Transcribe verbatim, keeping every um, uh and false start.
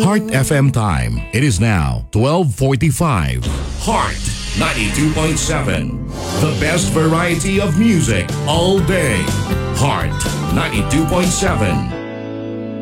Heart F M time. It is now twelve forty-five. Heart ninety-two point seven. The best variety of music all day. Heart ninety-two point seven.